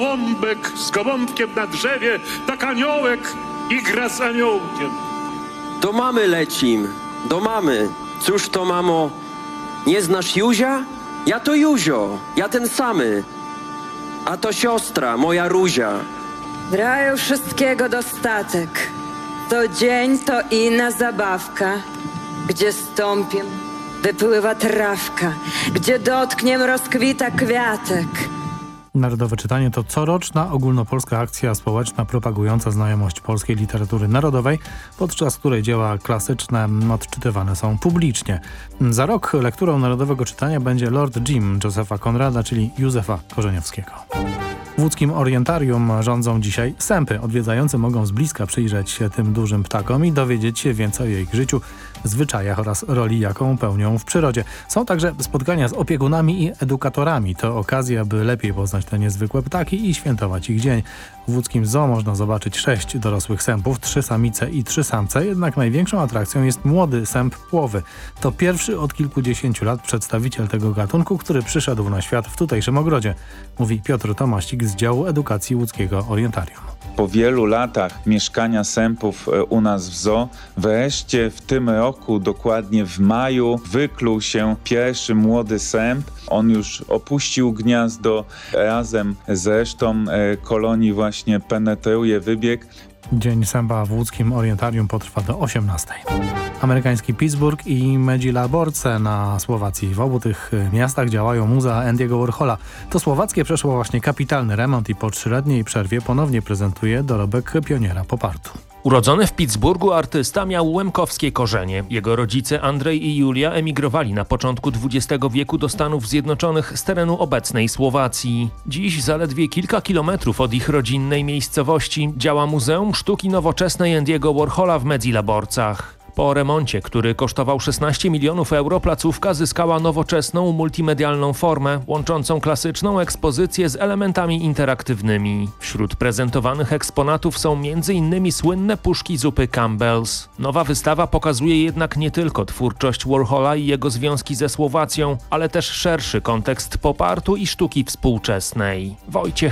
Gołąbek z gołąbkiem na drzewie, tak aniołek i gra z aniołkiem. Do mamy lecim, do mamy. Cóż to, mamo, nie znasz Józia? Ja to Józio, ja ten samy. A to siostra, moja Ruzia. W raju wszystkiego dostatek. To dzień, to inna zabawka. Gdzie stąpiem, wypływa trawka. Gdzie dotkniem, rozkwita kwiatek. Narodowe czytanie to coroczna ogólnopolska akcja społeczna propagująca znajomość polskiej literatury narodowej, podczas której dzieła klasyczne odczytywane są publicznie. Za rok lekturą narodowego czytania będzie Lord Jim Josepha Conrada, czyli Józefa Korzeniowskiego. W łódzkim Orientarium rządzą dzisiaj sępy. Odwiedzający mogą z bliska przyjrzeć się tym dużym ptakom i dowiedzieć się więcej o ich życiu, zwyczajach oraz roli, jaką pełnią w przyrodzie. Są także spotkania z opiekunami i edukatorami. To okazja, by lepiej poznać te niezwykłe ptaki i świętować ich dzień. W łódzkim zoo można zobaczyć 6 dorosłych sępów, 3 samice i 3 samce, jednak największą atrakcją jest młody sęp płowy. To pierwszy od kilkudziesięciu lat przedstawiciel tego gatunku, który przyszedł na świat w tutejszym ogrodzie, mówi Piotr Tomaścik z działu edukacji łódzkiego Orientarium. Po wielu latach mieszkania sępów u nas w zoo, wreszcie w tym roku, dokładnie w maju, wykluł się pierwszy młody sęp. On już opuścił gniazdo, razem z resztą kolonii właśnie penetruje wybieg. Dzień sępa w łódzkim Orientarium potrwa do 18. Amerykański Pittsburgh i Medzilaborce na Słowacji. W obu tych miastach działają muzea Andy'ego Warhola. To słowackie przeszło właśnie kapitalny remont i po 3-letniej przerwie ponownie prezentuje dorobek pioniera pop-artu. Urodzony w Pittsburghu artysta miał łemkowskie korzenie. Jego rodzice Andrzej i Julia emigrowali na początku XX wieku do Stanów Zjednoczonych z terenu obecnej Słowacji. Dziś zaledwie kilka kilometrów od ich rodzinnej miejscowości działa Muzeum Sztuki Nowoczesnej Andy'ego Warhola w Medzilaborcach. Po remoncie, który kosztował 16 milionów euro, placówka zyskała nowoczesną, multimedialną formę, łączącą klasyczną ekspozycję z elementami interaktywnymi. Wśród prezentowanych eksponatów są m.in. słynne puszki zupy Campbell's. Nowa wystawa pokazuje jednak nie tylko twórczość Warhola i jego związki ze Słowacją, ale też szerszy kontekst pop-artu i sztuki współczesnej. Wojciech